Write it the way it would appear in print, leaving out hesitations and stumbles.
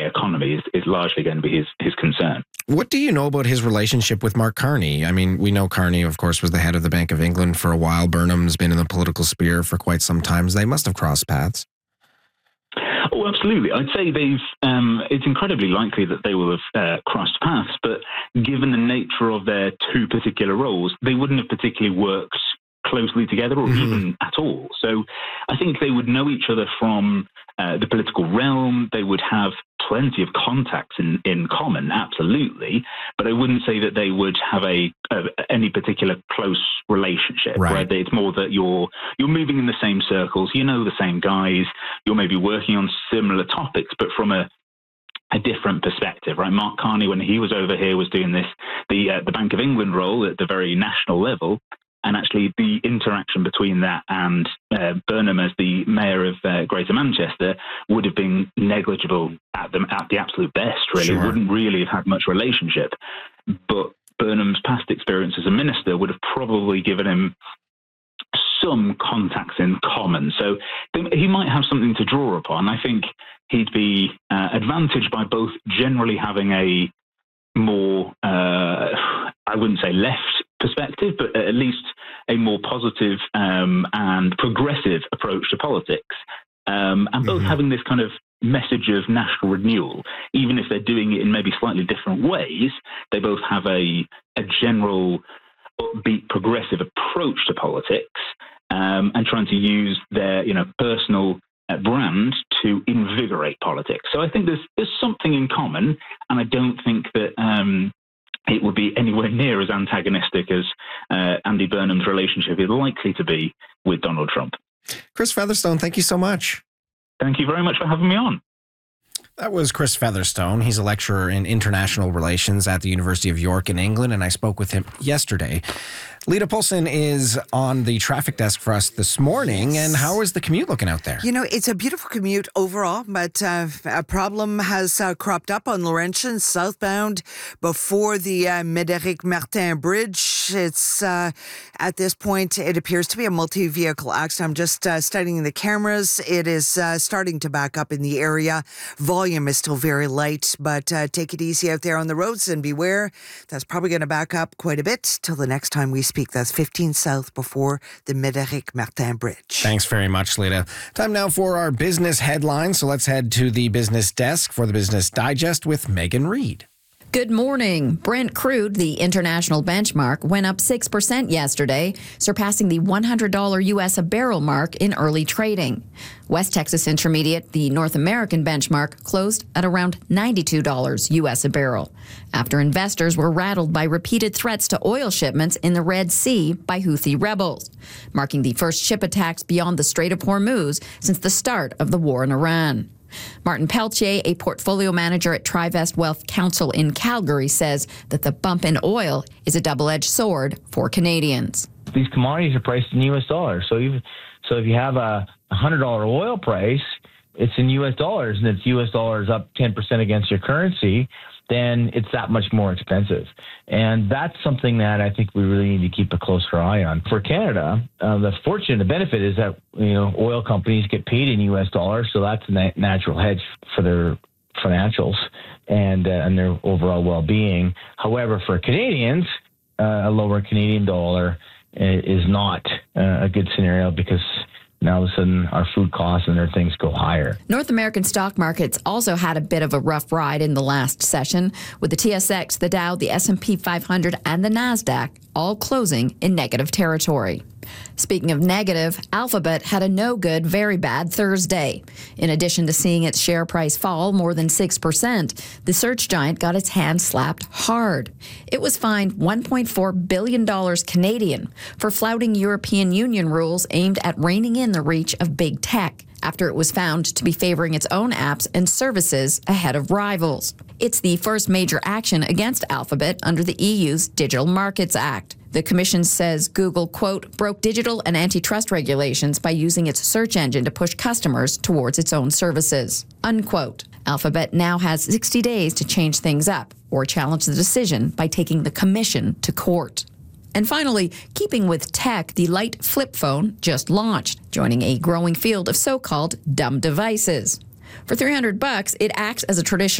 economy is largely going to be his concern. What do you know about his relationship with Mark Carney? I mean, we know Carney, of course, was the head of the Bank of England for a while. Burnham's been in the political sphere for quite some time. They must have crossed paths. Oh, absolutely. I'd say it's incredibly likely that they will have crossed paths, but given the nature of their two particular roles, they wouldn't have particularly worked closely together or even at all. So I think they would know each other from the political realm. They would have plenty of contacts in common, absolutely, but I wouldn't say that they would have any particular close relationship. Right. It's more that you're moving in the same circles, you know the same guys, you're maybe working on similar topics, but from a different perspective, right? Mark Carney, when he was over here, was doing the Bank of England role at the very national level. And actually, the interaction between that and Burnham as the mayor of Greater Manchester would have been negligible at the absolute best, really. Sure. Wouldn't really have had much relationship. But Burnham's past experience as a minister would have probably given him some contacts in common. So he might have something to draw upon. I think he'd be advantaged by both generally having a more, I wouldn't say left perspective, but at least a more positive and progressive approach to politics, and both having this kind of message of national renewal, even if they're doing it in maybe slightly different ways. They both have a general upbeat, progressive approach to politics, and trying to use their personal brand to invigorate politics. So I think there's something in common, and I don't think that it would be anywhere near as antagonistic as Andy Burnham's relationship is likely to be with Donald Trump. Chris Featherstone, thank you so much. Thank you very much for having me on. That was Chris Featherstone. He's a lecturer in international relations at the University of York in England, and I spoke with him yesterday. Lita Poulsen is on the traffic desk for us this morning. And how is the commute looking out there? It's a beautiful commute overall, but a problem has cropped up on Laurentian southbound before the Médéric Martin Bridge. It's at this point, it appears to be a multi-vehicle accident. I'm just studying the cameras. It is starting to back up in the area. Volume is still very light, but take it easy out there on the roads and beware. That's probably going to back up quite a bit till the next time we speak. That's 15 south before the Médéric Martin Bridge. Thanks very much, Lita. Time now for our business headlines. So let's head to the business desk for the Business Digest with Megan Reid. Good morning. Brent crude, the international benchmark, went up 6% yesterday, surpassing the $100 U.S. a barrel mark in early trading. West Texas Intermediate, the North American benchmark, closed at around $92 U.S. a barrel, after investors were rattled by repeated threats to oil shipments in the Red Sea by Houthi rebels, marking the first ship attacks beyond the Strait of Hormuz since the start of the war in Iran. Martin Peltier, a portfolio manager at Trivest Wealth Council in Calgary, says that the bump in oil is a double-edged sword for Canadians. These commodities are priced in U.S. dollars. So if you have a $100 oil price, it's in U.S. dollars, and it's U.S. dollars up 10% against your currency, then it's that much more expensive. And that's something that I think we really need to keep a closer eye on. For Canada, the benefit is that, oil companies get paid in U.S. dollars, so that's a natural hedge for their financials and their overall well-being. However, for Canadians, a lower Canadian dollar is not a good scenario, because now all of a sudden our food costs and their things go higher. North American stock markets also had a bit of a rough ride in the last session, with the TSX, the Dow, the S&P 500, and the NASDAQ all closing in negative territory. Speaking of negative, Alphabet had a no-good, very bad Thursday. In addition to seeing its share price fall more than 6%, the search giant got its hand slapped hard. It was fined $1.4 billion Canadian for flouting European Union rules aimed at reining in the reach of big tech, after it was found to be favoring its own apps and services ahead of rivals. It's the first major action against Alphabet under the EU's Digital Markets Act. The Commission says Google, quote, broke digital and antitrust regulations by using its search engine to push customers towards its own services, unquote. Alphabet now has 60 days to change things up or challenge the decision by taking the Commission to court. And finally, keeping with tech, the Light flip phone just launched, joining a growing field of so-called dumb devices. For $300, it acts as a traditional